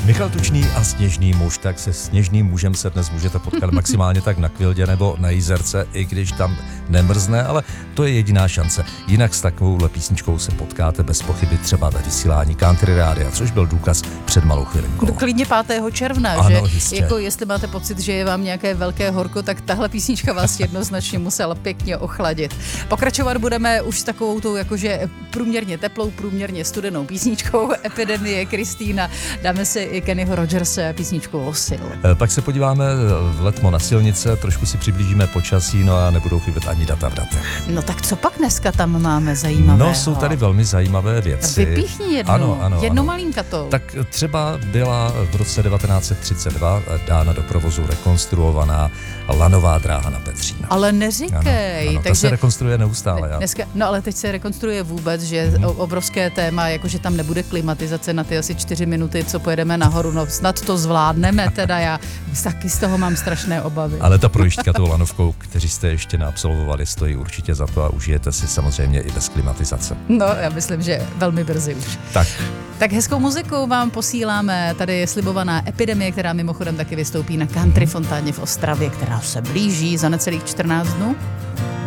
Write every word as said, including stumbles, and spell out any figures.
Michal Tučný a Sněžný muž, tak se Sněžným mužem se dnes můžete potkat maximálně tak na Kvildě nebo na Jizerce, i když tam nemrzne, ale to je jediná šance. Jinak s takovouhle písničkou se potkáte bez pochyby třeba ve vysílání Country Rádia, což byl důkaz před malou chvilinkou. No, klidně pátého června, ano, že? Jistě. Jako jestli máte pocit, že je vám nějaké velké horko, tak tahle písnička vás jednoznačně musela pěkně ochladit. Pokračovat budeme už s takovou tou jakože průměrně teplou, průměrně studenou písničkou Epidemie, Kristýna. Dáme si i Kennyho Rogerse písničku Losil. Pak se podíváme v letmo na silnice, trošku si přiblížíme počasí, no a nebudou chybět ani data v datech. No tak co pak dneska tam máme zajímavého? No jsou tady velmi zajímavé věci. Vypíchni jednu, ano, ano, jednu ano. malinkatou. Tak třeba byla v roce devatenáct set třicet dva dána do provozu rekonstruovaná lanová dráha na Petřína. Ale neříkej. Ano, ano, takže ta se rekonstruuje neustále. Dneska, no ale teď se rekonstruuje vůbec, že hmm. obrovské téma, jakože tam nebude klimatizace na ty asi čtyři minuty, co pojedeme nahoru, no snad to zvládneme, teda já taky z toho mám strašné obavy. Ale ta projížďka tou lanovkou, kteří jste ještě neabsolvovali, stojí určitě za to a užijete si samozřejmě i bez klimatizace. No, já myslím, že velmi brzy už. Tak. Tak hezkou muziku vám posíláme. Tady je slibovaná Epidemie, která mimochodem taky vystoupí na Country Fontáně v Ostravě, která se blíží za necelých čtrnáct dnů.